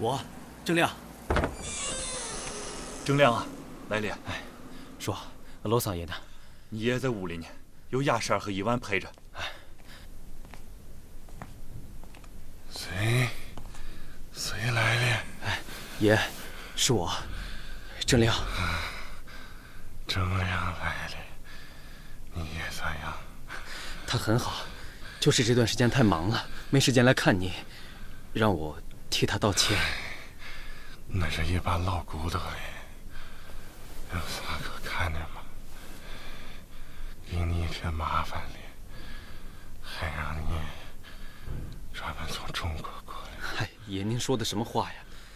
我，郑亮。 郑亮啊，来了。 哎，说，罗桑爷呢？ 你爷在屋里呢，有亚婶和伊万陪着。 谁来了？ 哎，爷，是我，郑亮。 郑亮来了，你爷咋样？ 他很好，就是这段时间太忙了，没时间来看你，让我替他道歉。 那是一把老骨头嘞，有啥可看的吗？给你添麻烦了，还让你专门从中国过来。 嗨，爷，您说的什么话呀？